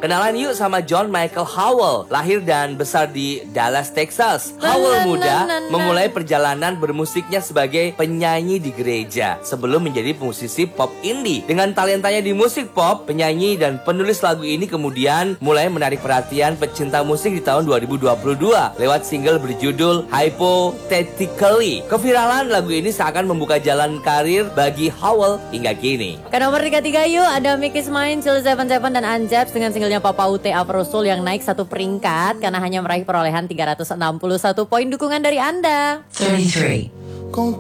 Kenalan yuk sama John Michael Howell. Lahir dan besar di Dallas, Texas. Howell muda memulai perjalanan bermusiknya sebagai penyanyi di gereja sebelum menjadi musisi pop indie. Dengan talentanya di musik pop, penyanyi dan penulis lagu ini kemudian mulai menarik perhatian pecinta musik di tahun 2022 lewat single berjudul Hypothetically. Keviralan lagu ini seakan membuka jalan karir bagi Howell hingga kini. Ke nomor 33 yuk, ada Make Is Mine, Chill 77 dan Anjaps dengan singlenya Papa Ute Afrosoul yang naik 1 peringkat karena hanya meraih perolehan 361 poin dukungan dari Anda. 33.